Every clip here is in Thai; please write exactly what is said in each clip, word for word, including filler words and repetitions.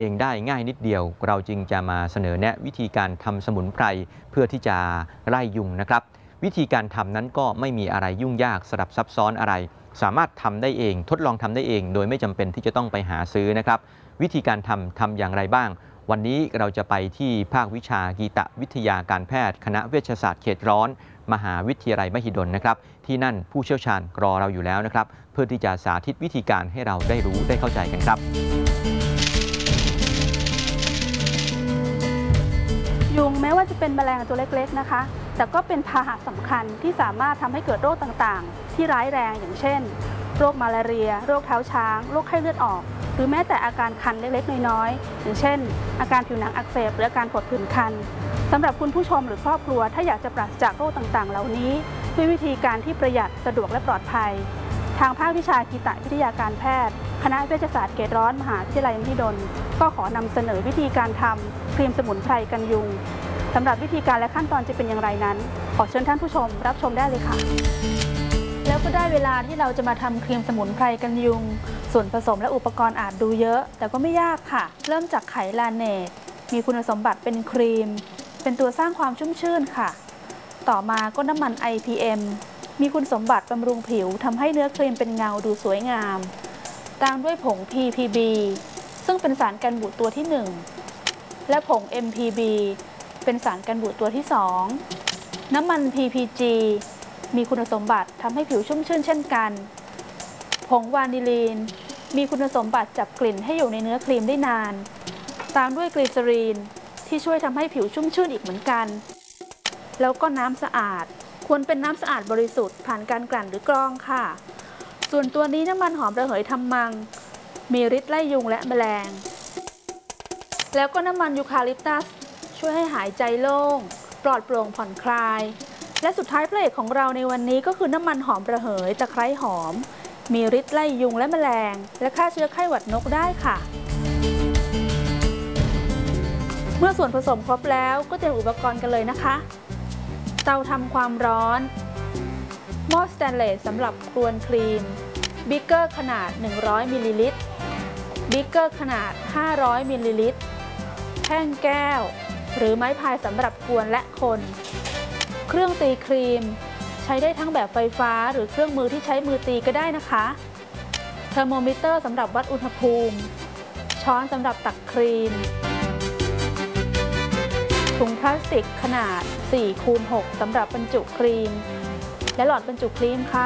เองได้ง่ายนิดเดียวเราจึงจะมาเสนอแนะวิธีการทำสมุนไพรเพื่อที่จะไล่ยุงนะครับวิธีการทำนั้นก็ไม่มีอะไรยุ่งยากสลับซับซ้อนอะไรสามารถทำได้เองทดลองทำได้เองโดยไม่จำเป็นที่จะต้องไปหาซื้อนะครับวิธีการทำทำอย่างไรบ้างวันนี้เราจะไปที่ภาควิชากีตวิทยาการแพทย์คณะเวชศาสตร์เขตร้อนมหาวิทยาลัยมหิดลนะครับที่นั่นผู้เชี่ยวชาญรอเราอยู่แล้วนะครับเพื่อที่จะสาธิตวิธีการให้เราได้รู้ได้เข้าใจกันครับยุงแม้ว่าจะเป็นแมลงตัวเล็กๆนะคะแต่ก็เป็นพาหะสำคัญที่สามารถทำให้เกิดโรคต่างๆที่ร้ายแรงอย่างเช่นโรคมาลาเรียโรคเท้าช้างโรคไข้เลือดออกหรือแม้แต่อาการคันเล็กๆน้อยๆอย่างเช่นอาการผิวหนังอักเสบหรืออาการผดผื่นคันสำหรับคุณผู้ชมหรือครอบครัวถ้าอยากจะปราศจากโรคต่างๆเหล่านี้ด้วยวิธีการที่ประหยัดสะดวกและปลอดภัยทางภาควิชากีตวิทยาการแพทย์คณะเวชศาสตร์เขตร้อนมหาวิทยาลัยมหิดลก็ขอนำเสนอวิธีการทำครีมสมุนไพรกันยุงสำหรับวิธีการและขั้นตอนจะเป็นอย่างไรนั้นขอเชิญท่านผู้ชมรับชมได้เลยค่ะแล้วก็ได้เวลาที่เราจะมาทำครีมสมุนไพรกันยุงส่วนผสมและอุปกรณ์อาจดูเยอะแต่ก็ไม่ยากค่ะเริ่มจากไขลาเนตมีคุณสมบัติเป็นครีมเป็นตัวสร้างความชุ่มชื่นค่ะต่อมาก็น้ำมัน ไอ พี เอ็ม มีคุณสมบัติบำรุงผิวทำให้เนื้อครีมเป็นเงาดูสวยงามตามด้วยผง พี พี บี ซึ่งเป็นสารกันบูดตัวที่หนึ่งและผง เอ็ม พี บี เป็นสารกันบูดตัวที่สองน้ำมัน พี พี จี มีคุณสมบัติทำให้ผิวชุ่มชื่นเช่นกันผงวานิลีนมีคุณสมบัติจับกลิ่นให้อยู่ในเนื้อครีมได้นานตามด้วยกลีเซอรีนที่ช่วยทำให้ผิวชุ่มชื่นอีกเหมือนกันแล้วก็น้ำสะอาดควรเป็นน้ำสะอาดบริสุทธิ์ผ่านการกลั่นหรือกรองค่ะส่วนตัวนี้น้ำมันหอมระเหยทำมังมีฤทธิ์ไล่ยุงและแมลงแล้วก็น้ำมันยูคาลิปตัสช่วยให้หายใจโล่งปลอดโปร่งผ่อนคลายและสุดท้ายพระเอกของเราในวันนี้ก็คือน้ำมันหอมระเหยตะไคร้หอมมีฤทธิ์ไล่ยุงและแมลงและฆ่าเชื้อไข้หวัดนกได้ค่ะเมื่อส่วนผสมครบแล้วก็เตรียมอุปกรณ์กันเลยนะคะเตาทำความร้อนหม้อสแตนเลสสำหรับกวนครีมบิ๊กเกอร์ขนาดหนึ่งร้อยมิลลิลิตรบิ๊กเกอร์ขนาดห้าร้อยมิลลิลิตรแท่งแก้วหรือไม้พายสำหรับกวนและคนเครื่องตีครีมใช้ได้ทั้งแบบไฟฟ้าหรือเครื่องมือที่ใช้มือตีก็ได้นะคะเทอร์โมมิเตอร์สำหรับวัดอุณหภูมิช้อนสำหรับตักครีมถุงพลาสติกขนาด สี่คูณหก สำหรับบรรจุครีมและหลอดบรรจุครีมค่ะ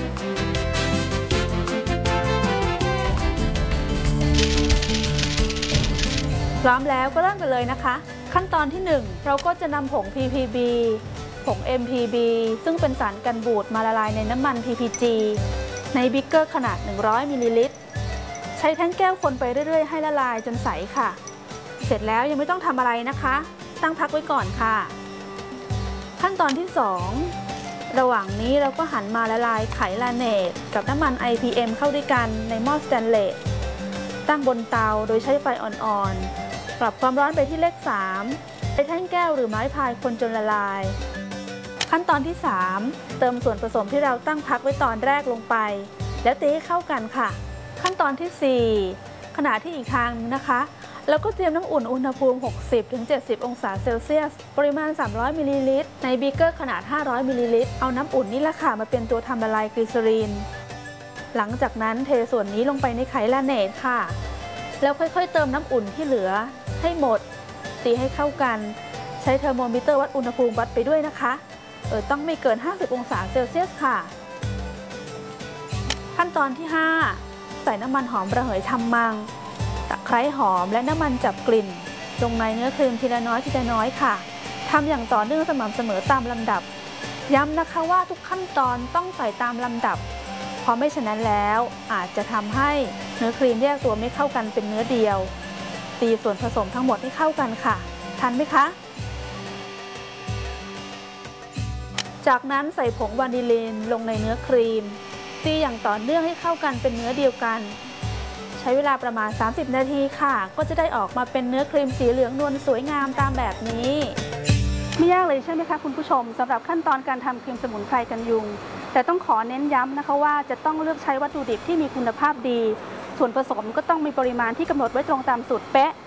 พร้อมแล้วก็เริ่มกันเลยนะคะขั้นตอนที่หนึ่งเราก็จะนำผง พี พี บี ผง เอ็ม พี บี ซึ่งเป็นสารกันบูดมาละลายในน้ำมัน พี พี จี ในบิ๊กเกอร์ขนาดหนึ่งร้อยมิลลิลิตรใช้แท่งแก้วคนไปเรื่อยๆให้ละลายจนใสค่ะเสร็จแล้วยังไม่ต้องทำอะไรนะคะตั้งพักไว้ก่อนค่ะขั้นตอนที่สองระหว่างนี้เราก็หันมาละลายไขลาเนตกับน้ำมัน ไอ พี เอ็ม เข้าด้วยกันในหม้อสแตนเลสตั้งบนเตาโดยใช้ไฟอ่อนๆปรับความร้อนไปที่เลขสามใช้แท่งแก้วหรือไม้พายคนจนละลายขั้นตอนที่สามเติมส่วนผสมที่เราตั้งพักไว้ตอนแรกลงไปแล้วตีให้เข้ากันค่ะขั้นตอนที่สี่ขณะที่อีกทางนึงนะคะแล้วก็เตรียมน้ำอุ่นอุณหภูมิ หกสิบถึงเจ็ดสิบ องศาเซลเซียสปริมาณ สามร้อย มิลลิลิตรในบีเกอร์ขนาด ห้าร้อย มิลลิลิตรเอาน้ำอุ่นนี่แหละค่ะมาเป็นตัวทำละลายกลีเซอรีนหลังจากนั้นเทส่วนนี้ลงไปในไขลาเนตค่ะแล้วค่อยๆเติมน้ำอุ่นที่เหลือให้หมดตีให้เข้ากันใช้เทอร์โมมิเตอร์วัดอุณหภูมิวัดไปด้วยนะคะเออต้องไม่เกิน ห้าสิบ องศาเซลเซียสค่ะขั้นตอนที่ห้าใส่น้ำมันหอมระเหยทำมังตะไคร้หอมและน้ำมันจับกลิ่นลงในเนื้อครีมทีละน้อยทีละน้อยค่ะทำอย่างต่อเนื่องสม่ำเสมอตามลำดับย้ำนะคะว่าทุกขั้นตอนต้องใส่ตามลำดับเพราะไม่ฉะนั้นแล้วอาจจะทำให้เนื้อครีมแยกตัวไม่เข้ากันเป็นเนื้อเดียวตีส่วนผสมทั้งหมดให้เข้ากันค่ะทันไหมคะจากนั้นใส่ผงวานิลีนลงในเนื้อครีมตีอย่างต่อเนื่องให้เข้ากันเป็นเนื้อเดียวกันใช้เวลาประมาณสามสิบนาทีค่ะก็จะได้ออกมาเป็นเนื้อครีมสีเหลืองนวลสวยงามตามแบบนี้ไม่ยากเลยใช่ไหมคะคุณผู้ชมสำหรับขั้นตอนการทำครีมสมุนไพรกันยุงแต่ต้องขอเน้นย้ำนะคะว่าจะต้องเลือกใช้วัตถุดิบที่มีคุณภาพดีส่วนผสมก็ต้องมีปริมาณที่กำหนดไว้ตรงตามสูตรเป๊ะ